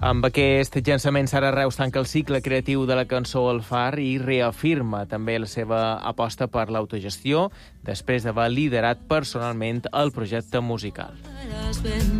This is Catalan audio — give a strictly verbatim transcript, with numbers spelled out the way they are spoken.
Amb aquest llançament, Sara Reus tanca el cicle creatiu de la cançó El Far i reafirma també la seva aposta per l'autogestió després d'haver liderat personalment el projecte musical.